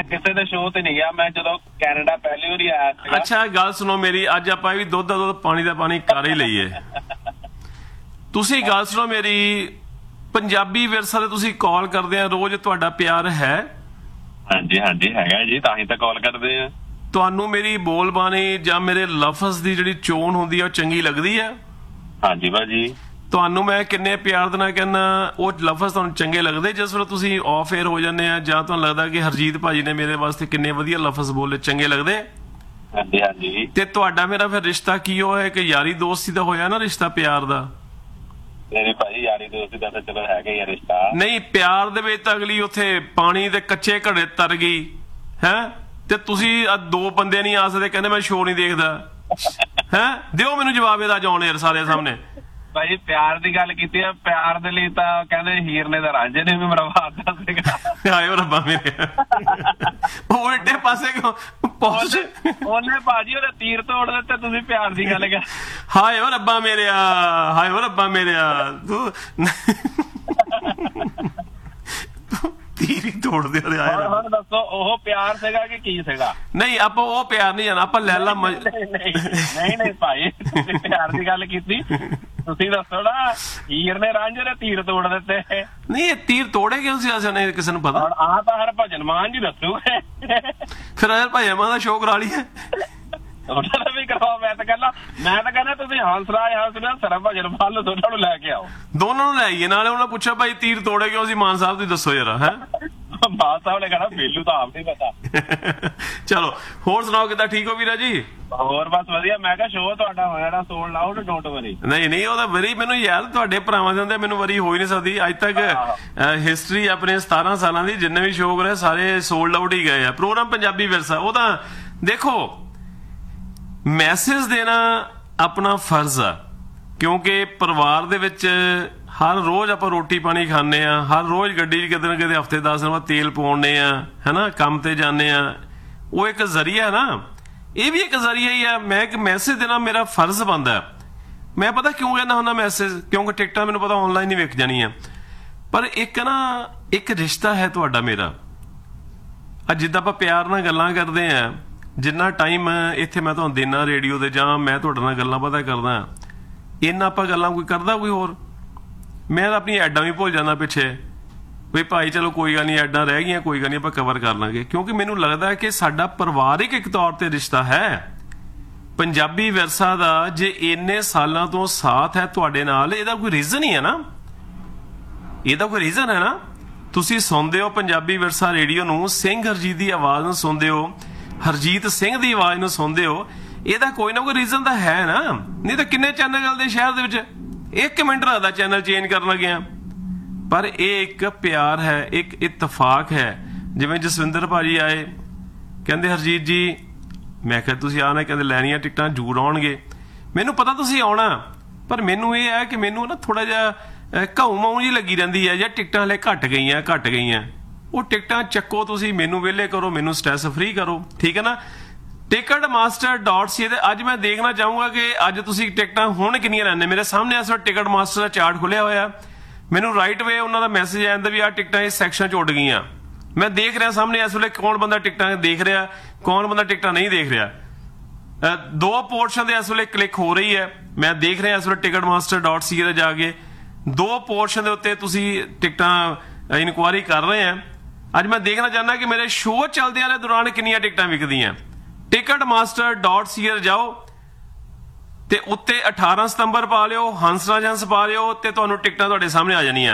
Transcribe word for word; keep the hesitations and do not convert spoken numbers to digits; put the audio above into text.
ਕਿਸੇ ਦੇ ਸ਼ੋਅ ਤੇ ਨਹੀਂ ਗਿਆ, ਮੈਂ ਜਦੋਂ ਕੈਨੇਡਾ ਪਹਿਲੀ ਵਾਰੀ ਆਇਆ ਸੀਗਾ। ਅੱਛਾ ਗੱਲ ਸੁਣੋ ਮੇਰੀ, ਅੱਜ ਆਪਾਂ ਵੀ ਦੁੱਧ ਦਾ ਦੁੱਧ ਪਾਣੀ ਦਾ ਪਾਣੀ ਕਰ ਹੀ ਲਈਏ। ਤੁਸੀਂ ਗੱਲ ਸੁਣੋ ਮੇਰੀ, ਪੰਜਾਬੀ ਵਿਰਸਾ ਤੇ ਤੁਸੀਂ ਕਾਲ ਕਰਦੇ ਆ ਰੋਜ਼, ਤੁਹਾਡਾ ਪਿਆਰ ਹੈ? ਹਾਂਜੀ ਹਾਂਜੀ ਹੈਗਾ ਜੀ, ਤਾਂ ਹੀ ਤਾਂ ਕਾਲ ਕਰਦੇ ਆ। ਤੁਹਾਨੂੰ ਮੇਰੀ ਬੋਲ ਬਾਣੀ ਜਾਂ ਮੇਰੇ ਲਫ਼ਜ਼ ਦੀ ਜਿਹੜੀ ਚੋਣ ਹੁੰਦੀ ਆ ਉਹ ਚੰਗੀ ਲੱਗਦੀ ਹੈ? ਹਾਂਜੀ ਭਾਜੀ। ਤੁਹਾਨੂੰ ਮੈਂ ਕਿੰਨੇ ਪਿਆਰ ਦੇ ਨਾਲ ਕਹਿੰਦਾ, ਉਹ ਲਫ਼ਜ਼ ਤੁਹਾਨੂੰ ਚੰਗੇ ਲੱਗਦੇ ਜਿਸ ਵੇਲੇ ਤੁਸੀਂ ਆਫ 에ਅਰ ਹੋ ਜਾਂਦੇ ਆ, ਜਾਂ ਤੁਹਾਨੂੰ ਲੱਗਦਾ ਕਿ ਹਰਜੀਤ ਭਾਜੀ ਨੇ ਮੇਰੇ ਵਾਸਤੇ ਕਿੰਨੇ ਵਧੀਆ ਲਫ਼ਜ਼ ਬੋਲੇ, ਚੰਗੇ ਲੱਗਦੇ? ਹਾਂਜੀ ਹਾਂਜੀ। ਤੇ ਤੁਹਾਡਾ ਮੇਰਾ ਫਿਰ ਰਿਸ਼ਤਾ ਕੀ ਹੋਇਆ ਕਿ ਯਾਰੀ ਦੋਸਤੀ ਦਾ ਹੋਇਆ ਨਾ, ਰਿਸ਼ਤਾ ਪਿਆਰ ਦਾ? ਮੇਰੇ ਭਾਜੀ ਯਾਰੀ ਦੋਸਤੀ ਦਾ ਤਾਂ ਚਲੋ ਹੈਗਾ ਹੀ ਆ ਰਿਸ਼ਤਾ। ਨਹੀਂ, ਪਿਆਰ ਦੇ ਵਿੱਚ ਤਾਂ ਅਗਲੀ ਉੱਥੇ ਪਾਣੀ ਦੇ ਕੱਚੇ ਘੜੇ ਤਰ ਗਈ ਹੈ, ਤੇ ਤੁਸੀਂ ਦੋ ਬੰਦੇ ਨਹੀਂ ਆ ਸਕਦੇ, ਕਹਿੰਦੇ ਮੈਂ ਸ਼ੋਅ ਨਹੀਂ ਦੇਖਦਾ ਹੈ। ਦਿਓ ਮੈਨੂੰ ਜਵਾਬ ਇਹਦਾ ਜੌਨ ਯਾਰ ਸਾਰੇ ਸਾਹਮਣੇ। ਭਾਜੀ ਪਿਆਰ ਦੀ ਗੱਲ ਕੀਤੀ ਆ, ਪਿਆਰ ਦੇ ਲਈ ਤਾਂ ਕਹਿੰਦੇ ਹੀਰ ਨੇ ਤਾਂ ਰਾਂਝੇ ਨੇ ਵੀ ਮਰਵਾਤਾ ਸੀਗਾ। ਹਾਏ ਓ ਰੱਬਾ ਮੇਰੇ, ਉਹ ਉਲਟੇ ਪਾਸੇ ਕਿਉਂ ਪਹੁੰਚ? ਉਹਨੇ ਭਾਜੀ ਉਹਦੇ ਤੀਰ ਤੋੜ ਦਿੱਤੇ, ਤੁਸੀਂ ਪਿਆਰ ਦੀ ਗੱਲ ਕਰ। ਹਾਏ ਓ ਰੱਬਾ ਮੇਰਿਆ, ਹਾਏ ਓ ਰੱਬਾ ਮੇਰਿਆ, ਤੂੰ ਤੀਰ ਹੀ ਤੋੜ ਦੇ। ਹੁਣ ਦੱਸੋ ਉਹ ਪਿਆਰ ਸੀਗਾ ਕਿ ਕੀ ਸੀਗਾ? ਨਹੀਂ ਆਪਾਂ ਉਹ ਪਿਆਰ ਨਹੀਂ ਜਾਣਾ, ਆਪਾਂ ਲੈਲਾ ਮਜ... ਨਹੀਂ ਨਹੀਂ ਭਾਈ, ਤੁਸੀਂ ਪਿਆਰ ਦੀ ਗੱਲ ਕੀਤੀ, ਤੁਸੀਂ ਦੱਸੋ ਨਾ, ਹੀਰ ਨੇ ਰਾਂਝੇ ਦੇ ਤੀਰ ਤੋੜ ਦਿੱਤੇ। ਨਹੀਂ ਇਹ ਤੀਰ ਤੋੜੇ ਕਿਉਂ ਸੀ ਅਸਲ ਕਿਸੇ ਨੂੰ ਪਤਾ? ਆ ਤਾਂ ਹਰਭਜਨ ਮਾਨ ਜੀ ਦੱਸੂਗੇ। ਫਿਰ ਹਰਭਜਨ ਮਾਨ ਦਾ ਸ਼ੋਅ ਕਰਾ ਲਈਏ। ਉਹਨਾਂ ਦਾ ਵੀ ਕਰਵਾਓ। ਮੈਂ ਤਾਂ ਕਹਿੰਦਾ ਮੈਂ ਤਾਂ ਕਹਿੰਦਾ ਤੁਸੀਂ ਹੰਸਰਾਜ ਹੰਸਰਾਜ ਹਰਭਜਨ ਮਾਨ ਨੂੰ ਦੋਨਾਂ ਨੂੰ ਲੈ ਕੇ ਆਓ, ਦੋਨਾਂ ਨੂੰ ਲੈ ਆਈਏ। ਨਾਲੇ ਉਹਨਾਂ ਪੁੱਛਿਆ ਭਾਈ ਤੀਰ ਤੋੜੇ ਕਿਉਂ ਸੀ ਮਾਨ ਸਾਹਿਬ, ਤੁਸੀਂ ਦੱਸੋ ਯਾਰ। ਹੈ ਮਾਨ ਸਾਹਿਬ ਨੇ ਕਹਿਣਾ ਮੈਨੂੰ ਤਾਂ ਆਪ ਨਹੀਂ ਪਤਾ। ਚਲੋ ਹੋਰ ਸੁਣਾਓ, ਕਿੱਦਾਂ? ਠੀਕ ਹੋ ਵੀਰਾ ਜੀ? ਹੋਰ ਬਸ ਵਧੀਆ। ਮੈਂ ਕਿਹਾ ਸ਼ੋਅ ਤੁਹਾਡਾ ਹੋਇਆ ਨਾ, ਸੋਲਡ ਆਊਟ, ਡੋਂਟ ਵਰੀ। ਨਹੀਂ ਨਹੀਂ, ਉਹਦਾ ਵਰੀ ਮੈਨੂੰ ਯਾਰ ਤੁਹਾਡੇ ਭਰਾਵਾਂ ਦੇ ਹੁੰਦੇ, ਮੈਨੂੰ ਵਰੀ ਹੋ ਹੀ ਨਹੀਂ ਸਕਦੀ ਅੱਜ ਤੱਕ। ਹਿਸਟਰੀ ਆਪਣੇ ਸਤਾਰਾਂ ਸਾਲਾਂ ਦੀ ਜਿੰਨੇ ਵੀ ਸ਼ੋਅ ਕਰੇ ਸਾਰੇ ਸੋਲਡ ਆਊਟ ਹੀ ਗਏ ਆ। ਪ੍ਰੋਗਰਾਮ ਪੰਜਾਬੀ ਵਿਰਸਾ, ਉਹ ਤਾਂ ਦੇਖੋ ਮੈਸੇਜ ਦੇਣਾ ਆਪਣਾ ਫਰਜ਼ ਆ, ਕਿਉਂਕਿ ਪਰਿਵਾਰ ਦੇ ਵਿੱਚ ਹਰ ਰੋਜ਼ ਆਪਾਂ ਰੋਟੀ ਪਾਣੀ ਖਾਂਦੇ ਆ, ਹਰ ਰੋਜ਼ ਗੱਡੀ 'ਚ ਕਿਤੇ ਨਾ ਕਿਤੇ ਹਫ਼ਤੇ ਦਸ ਦਿਨ ਬਾਅਦ ਤੇਲ ਪਾਉਂਦੇ ਆ, ਹਨਾ, ਕੰਮ ਤੇ ਜਾਂਦੇ ਆ। ਉਹ ਇੱਕ ਜ਼ਰੀਆ ਨਾ, ਇਹ ਵੀ ਇੱਕ ਜ਼ਰੀਆ ਹੀ ਆ। ਮੈਂ ਇੱਕ ਮੈਸੇਜ ਦੇਣਾ ਮੇਰਾ ਫਰਜ਼ ਬਣਦਾ। ਮੈਂ ਪਤਾ ਕਿਉਂ ਕਹਿੰਦਾ ਹੁੰਦਾ ਮੈਸੇਜ, ਕਿਉਂਕਿ ਟਿਕਟਾਂ ਮੈਨੂੰ ਪਤਾ ਆਨਲਾਈਨ ਹੀ ਵਿਕ ਜਾਣੀਆਂ। ਪਰ ਇੱਕ ਨਾ ਇੱਕ ਰਿਸ਼ਤਾ ਹੈ ਤੁਹਾਡਾ ਮੇਰਾ। ਅੱਜ ਜਿੱਦਾਂ ਆਪਾਂ ਪਿਆਰ ਨਾਲ ਗੱਲਾਂ ਕਰਦੇ ਆ, ਜਿੰਨਾ ਟਾਈਮ ਇੱਥੇ ਮੈਂ ਤੁਹਾਨੂੰ ਦੇਣਾ ਰੇਡੀਓ ਤੇ, ਜਾਂ ਮੈਂ ਤੁਹਾਡੇ ਨਾਲ ਗੱਲਾਂ ਪਤਾ ਕਰਦਾ, ਇਹਨਾਂ ਆਪਾਂ ਗੱਲਾਂ ਕੋਈ ਕਰਦਾ ਕੋਈ ਹੋਰ? ਮੈਂ ਤਾਂ ਆਪਣੀ ਐਡਾਂ ਵੀ ਭੁੱਲ ਜਾਂਦਾ ਪਿੱਛੇ, ਵੀ ਭਾਈ ਚਲੋ ਕੋਈ ਗੱਲ ਨਹੀਂ, ਐਡਾਂ ਰਹਿ ਗਈਆਂ, ਕੋਈ ਗੱਲ ਨਹੀਂ ਆਪਾਂ ਕਵਰ ਕਰ ਲਾਂਗੇ। ਕਿਉਂਕਿ ਮੈਨੂੰ ਲੱਗਦਾ ਕਿ ਸਾਡਾ ਪਰਿਵਾਰਿਕ ਇੱਕ ਤੌਰ ਤੇ ਰਿਸ਼ਤਾ ਹੈ ਪੰਜਾਬੀ ਵਿਰਸਾ ਦਾ। ਜੇ ਇੰਨੇ ਸਾਲਾਂ ਤੋਂ ਸਾਥ ਹੈ ਤੁਹਾਡੇ ਨਾਲ, ਇਹਦਾ ਕੋਈ ਰੀਜ਼ਨ ਹੀ ਹੈ ਨਾ, ਇਹਦਾ ਕੋਈ ਰੀਜ਼ਨ ਹੈ ਨਾ। ਤੁਸੀਂ ਸੁਣਦੇ ਹੋ ਪੰਜਾਬੀ ਵਿਰਸਾ ਰੇਡੀਓ ਨੂੰ, ਸਿੰਘ ਹਰਜੀਤ ਦੀ ਆਵਾਜ਼ ਨੂੰ ਸੁਣਦੇ ਹੋ, ਹਰਜੀਤ ਸਿੰਘ ਦੀ ਆਵਾਜ਼ ਨੂੰ ਸੁਣਦੇ ਹੋ, ਇਹਦਾ ਕੋਈ ਨਾ ਕੋਈ ਰੀਜ਼ਨ ਤਾਂ ਹੈ ਨਾ। ਨਹੀਂ ਤਾਂ ਕਿੰਨੇ ਚੈਨਲ ਚੱਲਦੇ ਸ਼ਹਿਰ ਦੇ ਵਿੱਚ, ਇੱਕ ਮਿੰਟ ਲੱਗਦਾ ਚੈਨਲ ਚੇਂਜ ਕਰਨ ਲੱਗਿਆ। ਪਰ ਇਹ ਇੱਕ ਪਿਆਰ ਹੈ, ਇੱਕ ਇਤਫਾਕ ਹੈ। ਜਿਵੇਂ ਜਸਵਿੰਦਰ ਭਾਜੀ ਆਏ, ਕਹਿੰਦੇ ਹਰਜੀਤ ਜੀ, ਮੈਂ ਕਿਹਾ ਤੁਸੀਂ ਆਣਾ, ਕਹਿੰਦੇ ਲੈਣੀਆਂ ਟਿਕਟਾਂ ਜ਼ਰੂਰ ਆਉਣਗੇ। ਮੈਨੂੰ ਪਤਾ ਤੁਸੀਂ ਆਉਣਾ, ਪਰ ਮੈਨੂੰ ਇਹ ਹੈ ਕਿ ਮੈਨੂੰ ਨਾ ਥੋੜਾ ਜਿਹਾ ਘਾਉ ਮਾਊ ਜੀ ਲੱਗੀ ਰਹਿੰਦੀ ਹੈ, ਜਾਂ ਟਿਕਟਾਂ ਹਲੇ ਘੱਟ ਗਈਆਂ ਘੱਟ ਗਈਆਂ। ਉਹ ਟਿਕਟਾਂ ਚੱਕੋ, ਤੁਸੀਂ ਮੈਨੂੰ ਵਿਹਲੇ ਕਰੋ, ਮੈਨੂੰ ਸਟ੍ਰੈਸ ਫ੍ਰੀ ਕਰੋ, ਠੀਕ ਹੈ ਨਾ। ਟਿਕਟ ਮਾਸਟਰ ਡਾਟ ਸੀ ਤੇ ਅੱਜ ਮੈਂ ਦੇਖਣਾ ਚਾਹੂੰਗਾ ਕਿ ਅੱਜ ਤੁਸੀਂ ਟਿਕਟਾਂ ਹੁਣ ਕਿੰਨੀਆਂ ਲੈਣੇ। ਮੇਰੇ ਸਾਹਮਣੇ ਇਸ ਵਾਰ ਟਿਕਟ ਮਾਸਟਰ ਦਾ ਚਾਰਟ ਖੁੱਲਿਆ ਹੋਇਆ, ਮੈਨੂੰ ਰਾਈਟ ਵੇ ਉਹਨਾਂ ਦਾ ਮੈਸੇਜ ਆਇਆ ਵੀ ਆਹ ਟਿਕਟਾਂ ਇਸ ਸੈਕਸ਼ਨ 'ਚ ਉੱਡ ਗਈਆਂ। ਮੈਂ ਦੇਖ ਰਿਹਾ ਸਾਹਮਣੇ ਇਸ ਵੇਲੇ ਕੌਣ ਬੰਦਾ ਟਿਕਟਾਂ ਦੇਖ ਰਿਹਾ, ਕੌਣ ਬੰਦਾ ਟਿਕਟਾਂ ਨਹੀਂ ਦੇਖ ਰਿਹਾ। ਦੋ ਪੋਰਸ਼ਨ ਦੇ ਇਸ ਵੇਲੇ ਕਲਿੱਕ ਹੋ ਰਹੀ ਹੈ, ਮੈਂ ਦੇਖ ਰਿਹਾ ਇਸ ਵੇਲੇ ਟਿਕਟ ਮਾਸਟਰ ਡਾਟ ਸੀ ਤੇ ਜਾ ਕੇ ਦੋ ਪੋਰਸ਼ਨ ਦੇ ਉੱਤੇ ਤੁਸੀਂ ਟਿਕਟਾਂ ਇਨਕੁਆਇਰੀ ਕਰ ਰਹੇ ਆ। ਅੱਜ ਮੈਂ ਦੇਖਣਾ ਚਾਹੁੰਦਾ ਕਿ ਮੇਰੇ ਸ਼ੋਅ ਚੱਲਦਿਆਂ ਦੇ ਦੌਰਾਨ ਕਿੰਨੀਆਂ ਟਿਕਟਾਂ ਵਿਕਦੀਆਂ। ਟਿਕਟ ਮਾਸਟਰ ਡਾਟ ਸੀ ਜਾਓ ਤੇ ਉੱਤੇ ਅਠਾਰਾਂ ਸਤੰਬਰ ਪਾ ਲਿਓ, ਹੰਸਰਾਜ ਹੰਸ ਪਾ ਲਿਓ, ਤੇ ਤੁਹਾਨੂੰ ਟਿਕਟਾਂ ਤੁਹਾਡੇ ਸਾਹਮਣੇ ਆ ਜਾਣੀਆਂ।